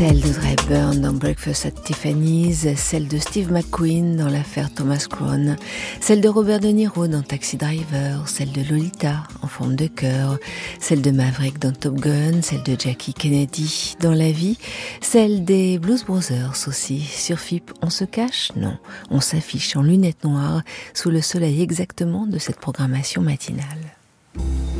Celle d'Audrey Hepburn dans Breakfast at Tiffany's, celle de Steve McQueen dans l'affaire Thomas Crown, celle de Robert De Niro dans Taxi Driver, celle de Lolita en forme de cœur, celle de Maverick dans Top Gun, celle de Jackie Kennedy dans La Vie, celle des Blues Brothers aussi. Sur FIP, on se cache? Non, on s'affiche en lunettes noires sous le soleil exactement de cette programmation matinale.